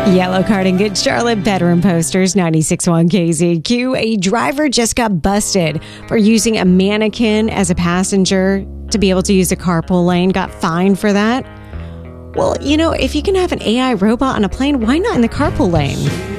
Yellow card and good Charlotte veteran posters, 96.1 KZQ. A driver just got busted for using a mannequin as a passenger to be able to use a carpool lane. Got fined for that. Well, if you can have an AI robot on a plane, why not in the carpool lane?